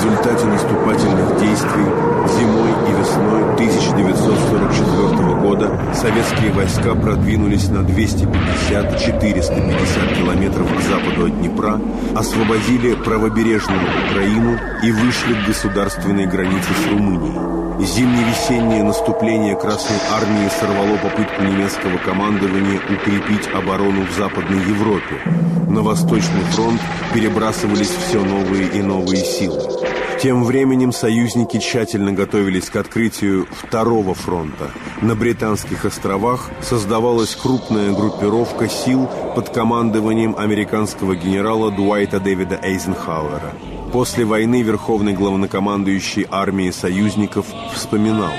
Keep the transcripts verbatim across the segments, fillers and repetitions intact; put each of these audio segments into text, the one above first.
результате наступательных действий зимой и весной тысяча девятьсот сорок четвёртого года советские войска продвинулись на двести пятьдесят - четыреста пятьдесят километров к западу от Днепра, освободили правобережную Украину и вышли к государственной границе с Румынией. Зимне-весеннее наступление Красной Армии сорвало попытку немецкого командования укрепить оборону в Западной Европе. На Восточный фронт перебрасывались все новые и новые силы. Тем временем союзники тщательно готовились к открытию второго фронта. На Британских островах создавалась крупная группировка сил под командованием американского генерала Дуайта Дэвида Эйзенхауэра. После войны верховный главнокомандующий армии союзников вспоминал: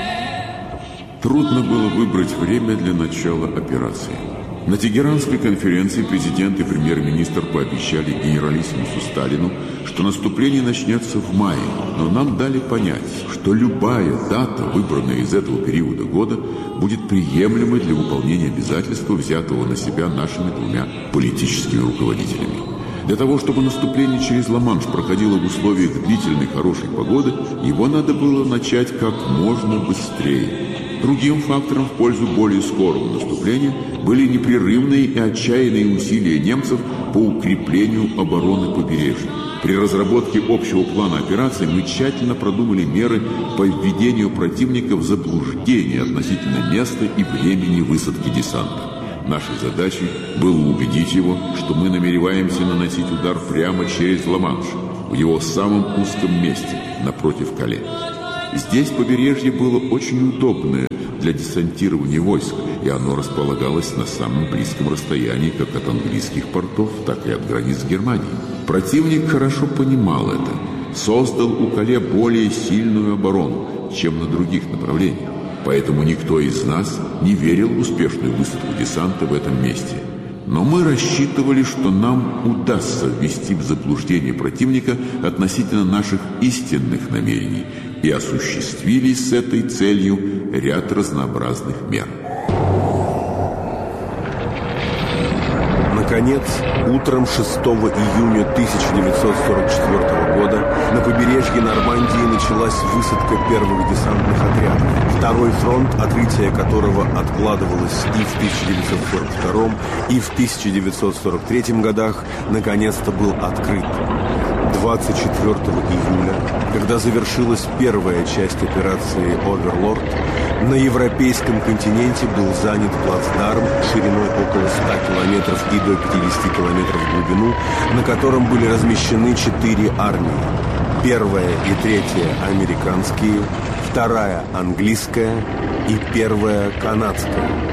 «Трудно было выбрать время для начала операции. На Тегеранской конференции президент и премьер-министр пообещали генералиссимусу Сталину, что наступление начнется в мае, но нам дали понять, что любая дата, выбранная из этого периода года, будет приемлемой для выполнения обязательства, взятого на себя нашими двумя политическими руководителями. Для того, чтобы наступление через Ла-Манш проходило в условиях длительной хорошей погоды, его надо было начать как можно быстрее. Другим фактором в пользу более скорого наступления были непрерывные и отчаянные усилия немцев по укреплению обороны побережья. При разработке общего плана операции мы тщательно продумали меры по введению противника в заблуждение относительно места и времени высадки десанта. Нашей задачей было убедить его, что мы намереваемся наносить удар прямо через Ла-Манш, в его самом узком месте, напротив Кале. Здесь побережье было очень удобное для десантирования войск, и оно располагалось на самом близком расстоянии как от английских портов, так и от границ Германии. Противник хорошо понимал это, создал у Кале более сильную оборону, чем на других направлениях. Поэтому никто из нас не верил в успешную высадку десанта в этом месте. Но мы рассчитывали, что нам удастся ввести в заблуждение противника относительно наших истинных намерений, и осуществили с этой целью ряд разнообразных мер. Наконец, утром шестого июня тысяча девятьсот сорок четвёртого года на побережье Нормандии началась высадка первых десантных отрядов. Второй фронт, открытие которого откладывалось и в тысяча девятьсот сорок втором, и в тысяча девятьсот сорок третьем годах, наконец-то был открыт. двадцать четвёртого июля, когда завершилась первая часть операции «Оверлорд», на европейском континенте был занят плацдарм шириной около ста километров и до пятидесяти километров в глубину, на котором были размещены четыре армии. Первая и третья американские, вторая английская и первая канадская.